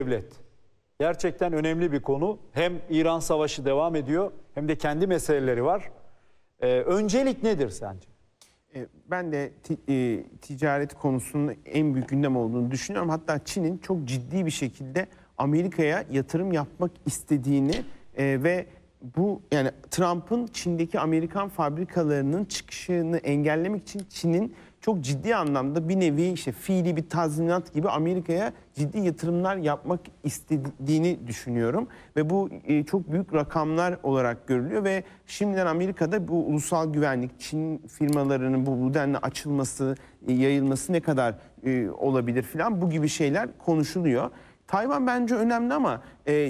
devlet. Gerçekten önemli bir konu. Hem İran Savaşı devam ediyor hem de kendi meseleleri var. Öncelik nedir sence? Ben de ticaret konusunun en büyük gündem olduğunu düşünüyorum. Hatta Çin'in çok ciddi bir şekilde Amerika'ya yatırım yapmak istediğini ve bu yani Trump'ın Çin'deki Amerikan fabrikalarının çıkışını engellemek için Çin'in çok ciddi anlamda bir nevi işte fiili bir tazminat gibi Amerika'ya ciddi yatırımlar yapmak istediğini düşünüyorum. Ve bu çok büyük rakamlar olarak görülüyor ve şimdiden Amerika'da bu ulusal güvenlik, Çin firmalarının bu denli açılması, yayılması ne kadar olabilir filan bu gibi şeyler konuşuluyor. Tayvan bence önemli ama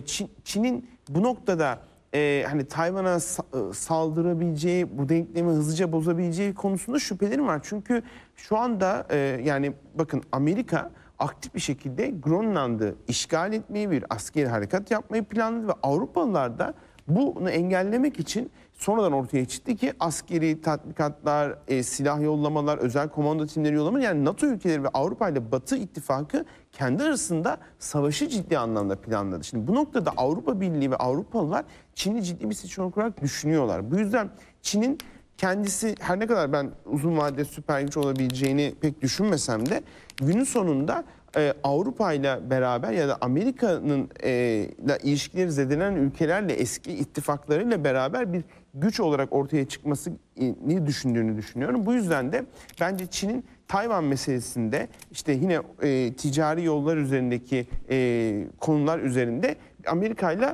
Çin'in bu noktada hani Tayvan'a saldırabileceği, bu denklemi hızlıca bozabileceği konusunda şüphelerim var. Çünkü şu anda yani bakın Amerika aktif bir şekilde Grönland'ı işgal etmeyi, bir askeri harekat yapmayı planladı ve Avrupalılar da bunu engellemek için sonradan ortaya çıktı ki askeri tatbikatlar, silah yollamalar, özel komando timleri yollamalar, yani NATO ülkeleri ve Avrupa ile Batı ittifakı kendi arasında savaşı ciddi anlamda planladı. Şimdi bu noktada Avrupa Birliği ve Avrupalılar Çin'i ciddi bir seçenek olarak düşünüyorlar. Bu yüzden Çin'in kendisi her ne kadar ben uzun vadede süper güç olabileceğini pek düşünmesem de günün sonunda Avrupa ile beraber ya da Amerika'nın ilişkileri zedelenen ülkelerle, eski ittifaklarıyla beraber bir güç olarak ortaya çıkmasını düşünüyorum. Bu yüzden de bence Çin'in Tayvan meselesinde işte yine ticari yollar üzerindeki konular üzerinde Amerika ile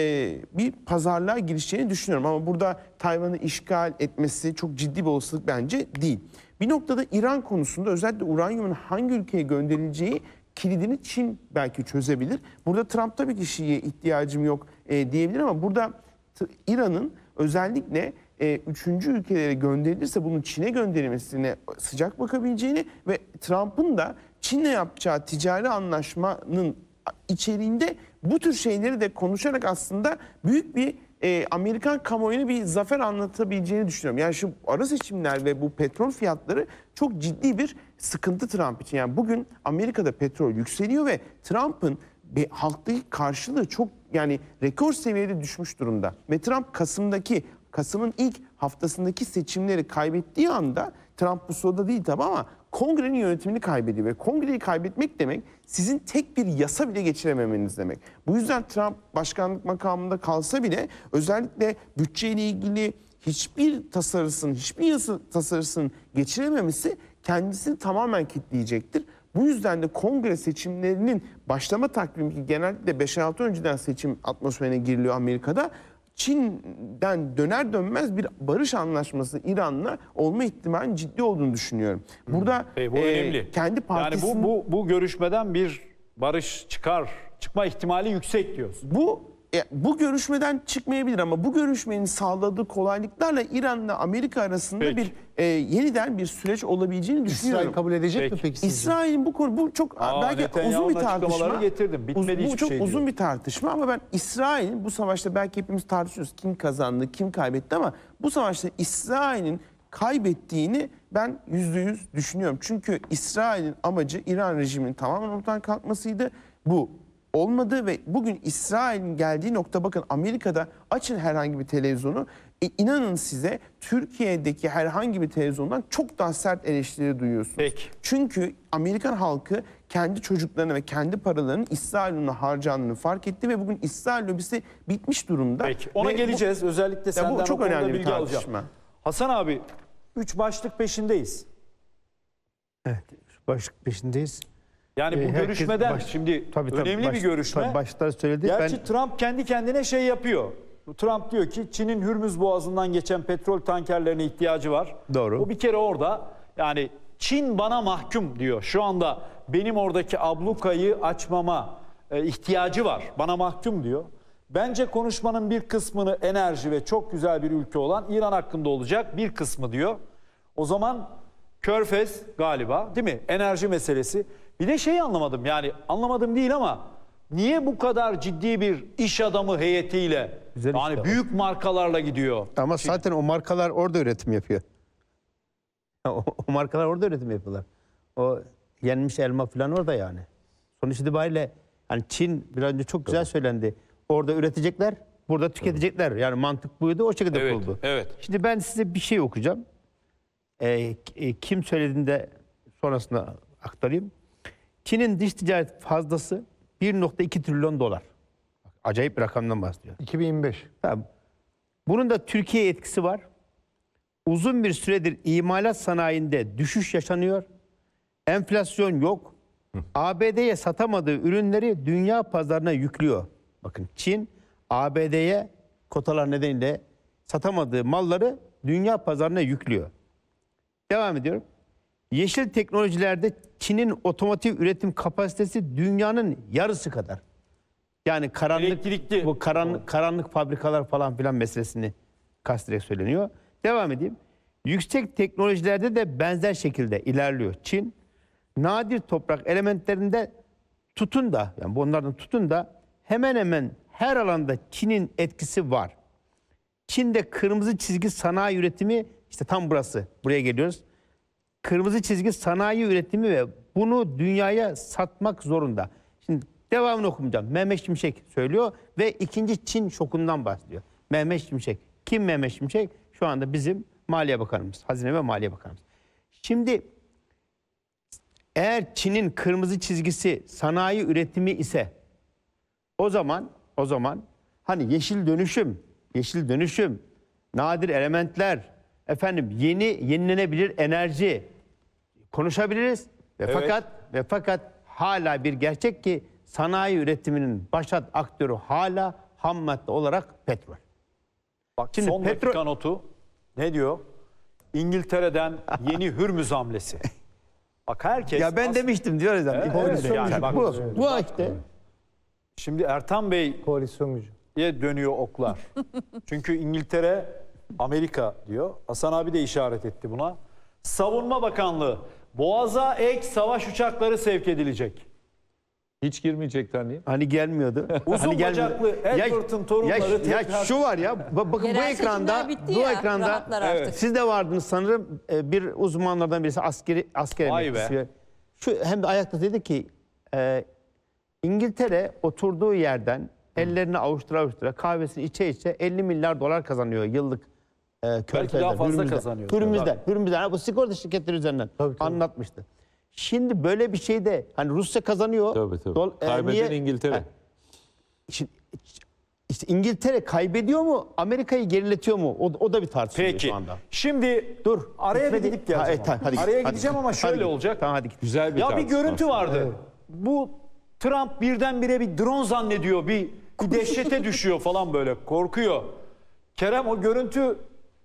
bir pazarlığa girişeceğini düşünüyorum. Ama burada Tayvan'ı işgal etmesi çok ciddi bir olasılık bence değil. Bir noktada İran konusunda özellikle uranyumun hangi ülkeye gönderileceği kilidini Çin belki çözebilir. Burada Trump tabii ki Şii'ye ihtiyacım yok diyebilir ama burada İran'ın özellikle üçüncü ülkelere gönderilirse bunun Çin'e gönderilmesine sıcak bakabileceğini ve Trump'ın da Çin'le yapacağı ticari anlaşmanın içeriğinde bu tür şeyleri de konuşarak aslında büyük bir Amerikan kamuoyuna bir zafer anlatabileceğini düşünüyorum. Yani şu ara seçimler ve bu petrol fiyatları çok ciddi bir sıkıntı Trump için. Yani bugün Amerika'da petrol yükseliyor ve Trump'ın halktaki karşılığı çok yani rekor seviyede düşmüş durumda. Ve Trump Kasım'ın ilk haftasındaki seçimleri kaybettiği anda Trump bu sırada değil tabii ama kongrenin yönetimini kaybediyor ve kongreyi kaybetmek demek sizin tek bir yasa bile geçirememeniz demek. Bu yüzden Trump başkanlık makamında kalsa bile özellikle bütçeyle ilgili hiçbir yasa tasarısının geçirememesi kendisini tamamen kilitleyecektir. Bu yüzden de kongre seçimlerinin başlama takvimi ki genellikle 5-6 önceden seçim atmosferine giriliyor Amerika'da. Çin'den döner dönmez bir barış anlaşması İran'la olma ihtimalinin ciddi olduğunu düşünüyorum. Burada bu önemli. Kendi partisinin... Yani bu görüşmeden bir barış çıkma ihtimali yüksek diyorsun. Bu görüşmeden çıkmayabilir ama bu görüşmenin sağladığı kolaylıklarla İran'la Amerika arasında yeniden bir süreç olabileceğini düşünüyorum. İsrail kabul edecek mi peki sizce? İsrail'in bu çok belki uzun bir tartışma. Bu çok uzun bir tartışma ama ben İsrail'in bu savaşta belki hepimiz tartışıyoruz kim kazandı, kim kaybetti ama bu savaşta İsrail'in kaybettiğini ben %100 düşünüyorum. Çünkü İsrail'in amacı İran rejiminin tamamen ortadan kalkmasıydı. Bu olmadı ve bugün İsrail'in geldiği nokta bakın Amerika'da açın herhangi bir televizyonu inanın size Türkiye'deki herhangi bir televizyondan çok daha sert eleştiri duyuyorsunuz. Peki. Çünkü Amerikan halkı kendi çocuklarına ve kendi paralarının İsrail'in harcandığını fark etti ve bugün İsrail lobisi bitmiş durumda. Peki ona geleceğiz. Özellikle senden bu çok önemli bir bilgi tartışma. alacağım. Hasan abi 3 başlık peşindeyiz. Evet, 3 başlık peşindeyiz. Yani bu görüşmeden şimdi önemli bir görüşme. Başta söyledi. Gerçi Trump kendi kendine şey yapıyor. Trump diyor ki Çin'in Hürmüz Boğazı'ndan geçen petrol tankerlerine ihtiyacı var. Doğru. O bir kere orada yani Çin bana mahkum diyor. Şu anda benim oradaki ablukayı açmama ihtiyacı var. Bana mahkum diyor. Bence konuşmanın bir kısmını enerji ve çok güzel bir ülke olan İran hakkında olacak bir kısmı diyor. O zaman Körfez galiba değil mi? Enerji meselesi. Bir de şeyi anlamadım yani anlamadım değil ama niye bu kadar ciddi bir iş adamı heyetiyle yani büyük markalarla gidiyor? Ama zaten o markalar orada üretim yapıyor. O markalar orada üretim yapıyorlar. O yenmiş elma falan orada yani. Sonuç itibariyle Hani Çin biraz önce çok güzel söylendi. Orada üretecekler, burada tüketecekler. Yani mantık buydu, o şekilde Evet, kuruldu. evet. Şimdi ben size bir şey okuyacağım. Kim söylediğini de sonrasında aktarayım. Çin'in dış ticaret fazlası 1,2 trilyon dolar. Acayip bir rakamdan bahsediyor. 2025. Tamam. Bunun da Türkiye etkisi var. Uzun bir süredir imalat sanayinde düşüş yaşanıyor. Enflasyon yok. ABD'ye satamadığı ürünleri dünya pazarına yüklüyor. Bakın Çin ABD'ye kotalar nedeniyle satamadığı malları dünya pazarına yüklüyor. Devam ediyorum. Yeşil teknolojilerde Çin'in otomotiv üretim kapasitesi dünyanın yarısı kadar. Yani Elektrikli. bu karanlık fabrikalar falan filan meselesini kastederek söyleniyor. Devam edeyim. Yüksek teknolojilerde de benzer şekilde ilerliyor Çin. Nadir toprak elementlerinde tutun da, yani bunlardan tutun da hemen hemen her alanda Çin'in etkisi var. Çin'de kırmızı çizgi sanayi üretimi, işte tam burası. Buraya geliyoruz. Kırmızı çizgi sanayi üretimi ve bunu dünyaya satmak zorunda. Şimdi devamını okumayacağım. Mehmet Şimşek söylüyor ve ikinci Çin şokundan bahsediyor. Mehmet Şimşek. Kim Mehmet Şimşek? Şu anda bizim Maliye Bakanımız. Hazine ve Maliye Bakanımız. Şimdi eğer Çin'in kırmızı çizgisi sanayi üretimi ise o zaman hani yeşil dönüşüm, nadir elementler, yenilenebilir enerji konuşabiliriz ve fakat hala bir gerçek ki sanayi üretiminin başat aktörü hala ham madde olarak petrol. Bak Şimdi son dakika notu ne diyor? İngiltere'den yeni Hürmüz hamlesi. Bak herkes... Ya ben demiştim diyoruz yani. Evet, yani bak, bu işte. Şimdi Ertan Bey'e Koalisyon gücü. dönüyor oklar. Çünkü İngiltere, Amerika diyor. Hasan abi de işaret etti buna. Savunma Bakanlığı, Boğaz'a ek savaş uçakları sevk edilecek. Hiç girmeyecekler niye? Hani gelmiyordu. Uzun Hani gelmiyor. bacaklı Edward'ın torunları tekrar... Şu var ya, bakın Yerel bu ekranda, seçimler bitti ya, rahatlar artık. siz de vardınız sanırım, bir uzmanlardan birisi asker Vay emeklisi. Şu hem de ayakta dedi ki İngiltere oturduğu yerden ellerini avuştura kahvesini içe 50 milyar dolar kazanıyor yıllık. Belki daha fazla kazanıyor. Hürmüz'den. Bu sigorta şirketleri üzerinden anlatmıştı. Şimdi böyle bir şeyde hani Rusya kazanıyor. Tabii. Kaybeden İngiltere. Şimdi, işte İngiltere kaybediyor mu? Amerika'yı geriletiyor mu? O da bir tartışılıyor Peki. şu anda. Şimdi Dur. araya bir Gitmedi. gidip geleceğim. Hadi araya git, gideceğim hadi ama git. şöyle Hadi git. olacak. Tamam hadi git. Güzel bir Ya bir tartışma görüntü aslında. vardı. Bu Trump birdenbire bir drone zannediyor. Bir dehşete düşüyor falan böyle. Korkuyor. Kerem o görüntü...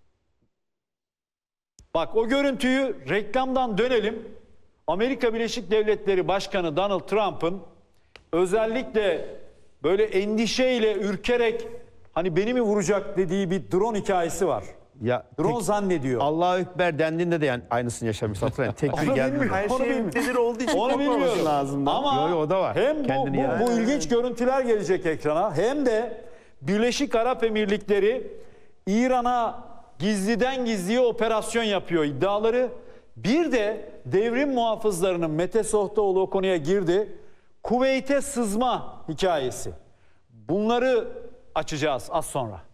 Bak o görüntüyü reklamdan dönelim. Amerika Birleşik Devletleri Başkanı Donald Trump'ın özellikle böyle endişeyle, ürkerek hani beni mi vuracak dediği bir drone hikayesi var. Ya Drone zannediyor. Allahu Ekber dendiğinde de yani aynısını yaşamış hatırlayın. Tekbir Onu geldi. bilmiyorum. Her Onu şey bilmiyorum. müktedir olduğu için Onu korkmaması bilmiyorum. lazım. Ama o da var. hem Kendini yani. bu ilginç görüntüler gelecek ekrana hem de Birleşik Arap Emirlikleri İran'a gizliden gizliye operasyon yapıyor iddiaları. Bir de devrim muhafızlarının Mete Sohtaoğlu o konuya girdi. Kuveyt'e sızma hikayesi. Bunları açacağız az sonra.